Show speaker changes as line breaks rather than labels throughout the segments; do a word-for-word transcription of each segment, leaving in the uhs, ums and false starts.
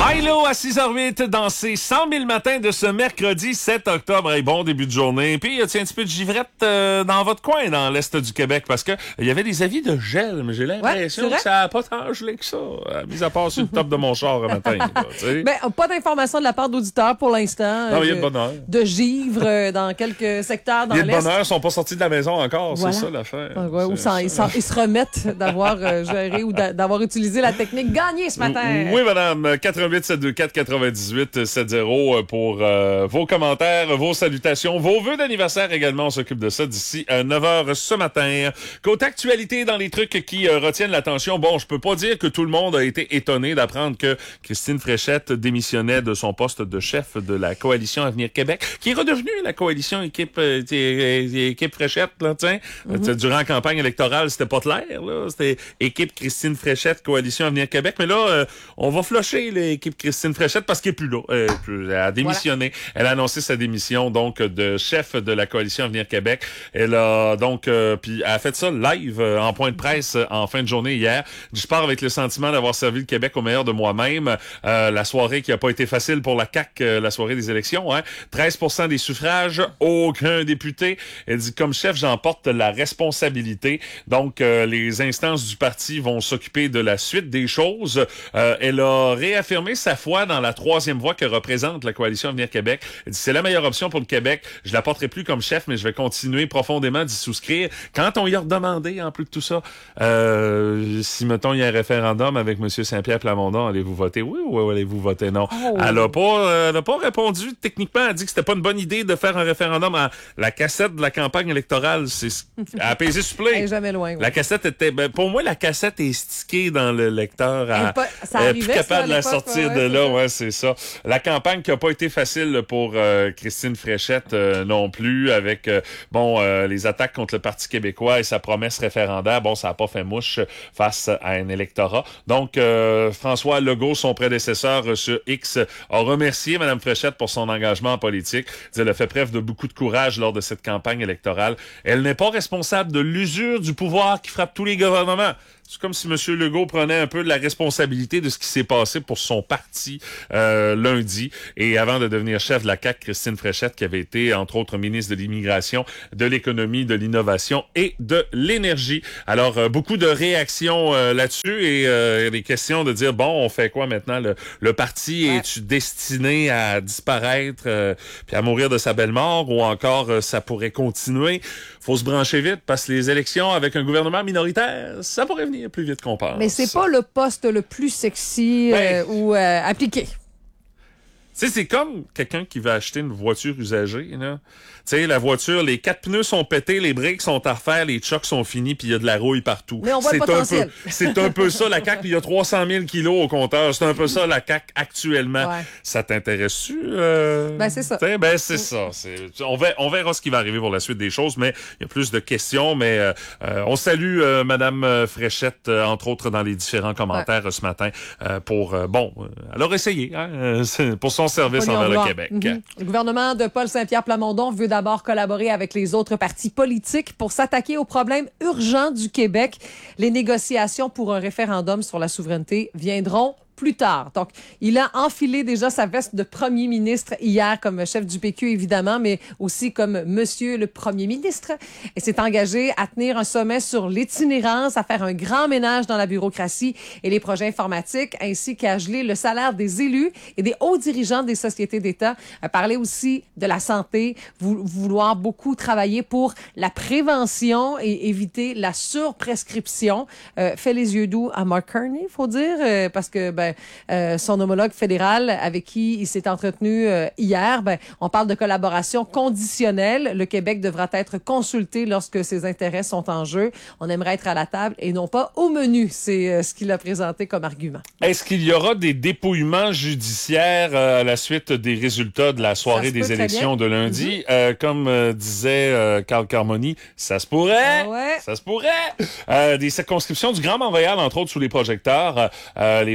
Milo à six heures huit dans ses cent mille matins de ce mercredi sept octobre. Hey, bon début de journée. Puis, y a un petit peu de givrette euh, dans votre coin, dans l'est du Québec, parce que il y avait des avis de gel, mais j'ai l'impression
ouais,
que ça n'a pas tant gelé que ça, euh, mis à part sur le top de mon char un matin. Là,
ben, pas d'informations de la part d'auditeurs pour l'instant.
Non, il y a
de,
de bonheur.
De givre euh, dans quelques secteurs dans l'est.
Les de bonheur sont pas sortis de la maison encore,
voilà.
c'est ça l'affaire.
Ah, ouais, ou ça, ils, ils se remettent d'avoir euh, géré ou d'avoir utilisé la technique gagnée ce matin.
Oui, madame. quatre-huit sept deux quatre quatre-vingt-dix-huit soixante pour euh, vos commentaires, vos salutations, vos vœux d'anniversaire également. On s'occupe de ça d'ici à neuf heures ce matin. Côté actualité, dans les trucs qui euh, retiennent l'attention, bon, je peux pas dire que tout le monde a été étonné d'apprendre que Christine Fréchette démissionnait de son poste de chef de la coalition Avenir Québec, qui est redevenue la coalition équipe euh, équipe Fréchette, là, tiens. Mm-hmm. Durant la campagne électorale, c'était pas clair, là. C'était équipe Christine Fréchette, coalition Avenir Québec. Mais là, euh, on va flusher l'équipe Christine Fréchette parce qu'elle est plus là. Elle, elle a démissionné. Voilà. Elle a annoncé sa démission, donc, de chef de la coalition Avenir Québec. Elle a, donc, euh, puis elle a fait ça live, euh, en point de presse, euh, en fin de journée hier. Je pars avec le sentiment d'avoir servi le Québec au meilleur de moi-même. Euh, la soirée qui a pas été facile pour la C A Q, euh, la soirée des élections, hein. treize pour cent des suffrages, aucun député. Elle dit, comme chef, j'emporte la responsabilité. Donc, euh, les instances du parti vont s'occuper de la suite des choses. Euh, elle a réaffirmé sa foi dans la troisième voie que représente la coalition Avenir Québec. Elle dit, c'est la meilleure option pour le Québec. Je la porterai plus comme chef, mais je vais continuer profondément d'y souscrire. Quand on y a redemandé, en plus de tout ça, euh, si, mettons, il y a un référendum avec M. Saint-Pierre Plamondon, allez-vous voter oui ou allez-vous voter non? Oh. Elle a pas, euh, elle a pas répondu. Techniquement, elle a dit que c'était pas une bonne idée de faire un référendum. À la cassette de la campagne électorale, c'est à apaiser supplé.
Elle est jamais loin. Oui.
La cassette était, ben, pour moi, la cassette est stickée dans le lecteur. À,
elle pas, ça
elle
arrivait,
est plus capable
ça,
de la sortir
ouais,
de là.
ça.
Ouais, c'est ça. La campagne qui a pas été facile pour euh, Christine Fréchette euh, non plus, avec euh, bon euh, les attaques contre le Parti québécois et sa promesse référendaire. Bon, ça a pas fait mouche face à un électorat. Donc, euh, François Legault, son prédécesseur euh, sur X, a remercié Mme Fréchette pour son engagement en politique. Elle a fait preuve de beaucoup de courage lors de cette campagne électorale. Elle n'est pas responsable de l'usure du pouvoir qui frappe tous les gouvernements. C'est comme si M. Legault prenait un peu de la responsabilité de ce qui s'est passé pour son parti euh, lundi. Et avant de devenir chef de la C A Q, Christine Fréchette, qui avait été, entre autres, ministre de l'Immigration, de l'Économie, de l'Innovation et de l'Énergie. Alors, euh, beaucoup de réactions euh, là-dessus et euh, des questions de dire, bon, on fait quoi maintenant? Le, le parti ouais. est-tu destiné à disparaître euh, puis à mourir de sa belle mort ou encore euh, ça pourrait continuer? Faut se brancher vite parce que les élections avec un gouvernement minoritaire, ça pourrait venir plus vite qu'on pense.
Mais c'est pas le poste le plus sexy ben, euh, ou euh, appliqué.
Tu sais, c'est comme quelqu'un qui va acheter une voiture usagée, là. Tu sais, la voiture, les quatre pneus sont pétés, les briques sont à refaire, les chocs sont finis, puis il y a de la rouille partout.
Mais on voit le potentiel.
Un peu, c'est un peu ça, la C A Q, puis il y a trois cent mille kilos au compteur. C'est un peu ça, la C A Q, actuellement. Ouais. Ça t'intéresse-tu? Euh...
Ben, c'est ça.
T'sais, ben, c'est ça. C'est... On, verra, on verra ce qui va arriver pour la suite des choses, mais il y a plus de questions. Mais euh, euh, on salue euh, Mme Fréchette, euh, entre autres, dans les différents commentaires ouais. ce matin, euh, pour, euh, bon, euh, alors essayer, hein, pour son service envers le Québec.
Mm-hmm. Le gouvernement de Paul Saint-Pierre Plamondon veut d'abord collaborer avec les autres partis politiques pour s'attaquer aux problèmes urgents du Québec. Les négociations pour un référendum sur la souveraineté viendront plus tard. Donc, il a enfilé déjà sa veste de premier ministre hier comme chef du P Q, évidemment, mais aussi comme monsieur le premier ministre. Et s'est engagé à tenir un sommet sur l'itinérance, à faire un grand ménage dans la bureaucratie et les projets informatiques, ainsi qu'à geler le salaire des élus et des hauts dirigeants des sociétés d'État. À parler aussi de la santé, vouloir beaucoup travailler pour la prévention et éviter la surprescription. Euh, fait les yeux doux à Mark Carney, faut dire, euh, parce que, ben, Euh, son homologue fédéral avec qui il s'est entretenu euh, hier, ben, on parle de collaboration conditionnelle. Le Québec devra être consulté lorsque ses intérêts sont en jeu. On aimerait être à la table et non pas au menu. C'est euh, ce qu'il a présenté comme argument.
Est-ce qu'il y aura des dépouillements judiciaires euh, à la suite des résultats de la soirée des élections de lundi? Mm-hmm. Euh, comme euh, disait euh, Carl Carmoni, ça se pourrait, ah ouais. ça se pourrait. Euh, des circonscriptions du Grand Montréal, entre autres, sous les projecteurs, euh, les formations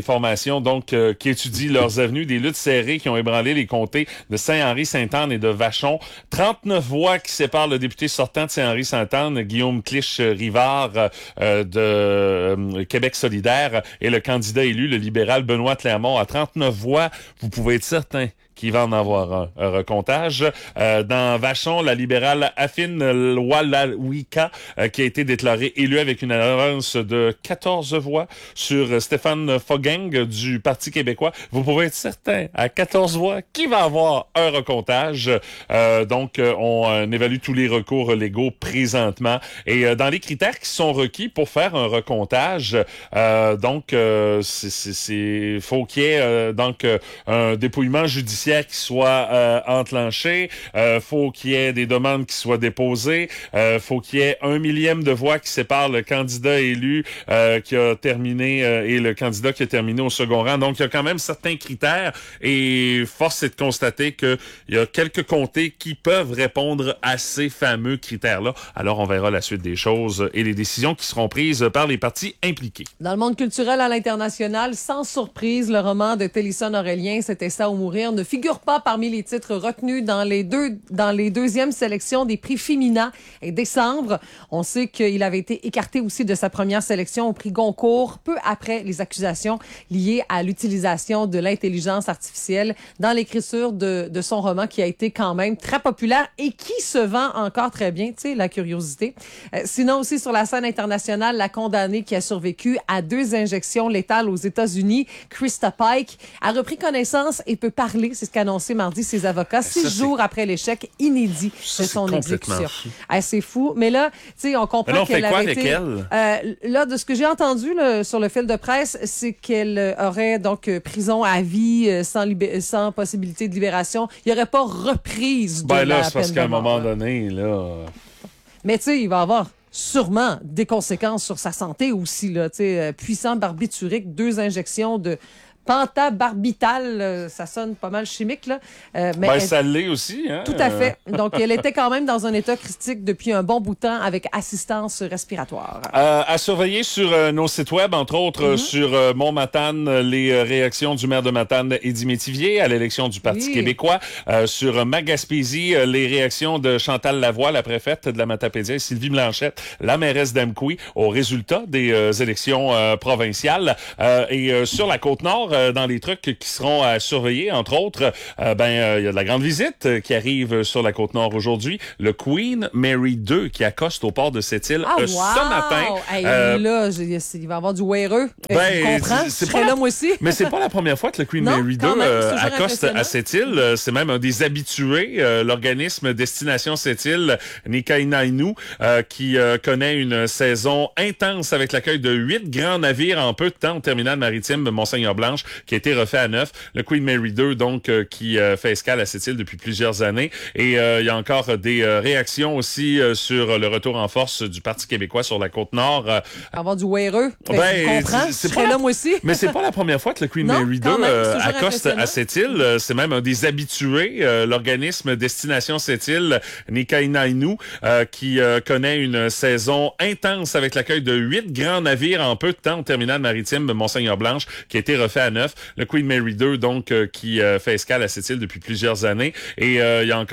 commission donc euh, qui étudie leurs avenues, des luttes serrées qui ont ébranlé les comtés de Saint-Henri-Sainte-Anne et de Vachon. trente-neuf voix qui séparent le député sortant de Saint-Henri-Sainte-Anne, Guillaume Clich-Rivard euh, de euh, Québec solidaire, et le candidat élu, le libéral Benoît Clermont. À trente-neuf voix, vous pouvez être certain qu'il va en avoir un, un recomptage. Euh, dans Vachon, la libérale Affine Lwalawika, euh, qui a été déclarée élue avec une avance de quatorze voix sur Stéphane Fogang du Parti québécois. Vous pouvez être certain, à quatorze voix, qu'il va avoir un recomptage. Euh, donc, euh, on euh, évalue tous les recours légaux présentement. Et euh, dans les critères qui sont requis pour faire un recomptage, euh, donc, euh, c'est, c'est, c'est, faut qu'il y ait euh, donc euh, un dépouillement judiciaire qui soit euh, enclenché, euh, faut qu'il y ait des demandes qui soient déposées, euh, faut qu'il y ait un millième de voix qui sépare le candidat élu euh, qui a terminé euh, et le candidat qui a terminé au second rang. Donc, il y a quand même certains critères et force est de constater qu'il y a quelques comtés qui peuvent répondre à ces fameux critères-là. Alors, on verra la suite des choses et les décisions qui seront prises par les partis impliqués.
Dans le monde culturel à l'international, sans surprise, le roman de Télisson Aurélien, C'était ça ou mourir, ne figure pas parmi les titres retenus dans les deux dans les deuxièmes sélections des prix Femina et décembre. On sait qu'il avait été écarté aussi de sa première sélection au prix Goncourt peu après les accusations liées à l'utilisation de l'intelligence artificielle dans l'écriture de, de son roman qui a été quand même très populaire et qui se vend encore très bien, tu sais, la curiosité. Euh, sinon aussi sur la scène internationale, la condamnée qui a survécu à deux injections létales aux États-Unis, Krista Pike, a repris connaissance et peut parler. C'est ce qu'a annoncé mardi ses avocats, six ça, jours après l'échec inédit
ça,
de son exécution.
Fou.
Ah, c'est fou. Mais là, tu sais, on comprend qu'elle avait été...
Elle?
Euh, là, de ce que j'ai entendu là, sur le fil de presse, c'est qu'elle aurait donc euh, prison à vie euh, sans, libé- sans possibilité de libération. Il n'y aurait pas reprise de
ben là,
la
c'est
peine
parce qu'à un
de mort,
moment
là.
donné, là...
Mais tu sais, il va avoir sûrement des conséquences sur sa santé aussi, là. Tu sais, euh, puissant barbiturique, deux injections de pentabarbital, euh, ça sonne pas mal chimique, là. Euh, mais
ben,
elle...
ça l'est aussi, hein?
Tout à fait. Donc, elle était quand même dans un état critique depuis un bon bout de temps avec assistance respiratoire.
Euh, à surveiller sur euh, nos sites web, entre autres, mm-hmm. sur euh, Mont-Matane, euh, les euh, réactions du maire de Matane, Eddy Métivier, à l'élection du Parti oui. québécois. Euh, sur euh, Magaspésie, euh, les réactions de Chantal Lavoie, la préfète de la Matapédia, et Sylvie Blanchette, la mairesse d'Amqui, aux résultats des euh, élections euh, provinciales. Euh, et euh, sur la Côte-Nord, dans les trucs qui seront à surveiller, entre autres, euh, ben il euh, y a de la grande visite euh, qui arrive sur la Côte-Nord aujourd'hui. Le Queen Mary deux qui accoste au port de Sept-Îles
ah,
euh,
wow!
ce matin.
Hey,
euh,
là, il va y avoir du weareux.
Ben,
je comprends, je serai là moi aussi.
Mais c'est pas la première fois que le Queen
non,
Mary deux
même,
euh, accoste à Sept-Îles. C'est même un des habitués. Euh, L'organisme Destination Sept-Îles, Nikainainu, euh, qui euh, connaît une saison intense avec l'accueil de huit grands navires en peu de temps au terminal maritime de Mont-Seigneur-Blanche, qui a été refait à neuf. Le Queen Mary deux, donc, euh, qui euh, fait escale à Sept-Îles depuis plusieurs années. Et il euh, y a encore des euh, réactions aussi euh, sur le retour en force du Parti québécois sur la Côte-Nord. Euh,
avoir du weareux. Ben,
ben,
je comprends,
c'est
je serai là moi aussi.
Mais c'est pas la première fois que le Queen
non,
Mary deux
même,
euh, accoste à Sept-Îles. C'est même un des habitués. Euh, L'organisme Destination Sept-Îles, Nikainainu, euh, qui euh, connaît une saison intense avec l'accueil de huit grands navires en peu de temps au terminal maritime de Mont-Seigneur-Blanche, qui a été refait à neuf. Le Queen Mary deux, donc, euh, qui euh, fait escale à Sept-Îles depuis plusieurs années. Et il euh, y a encore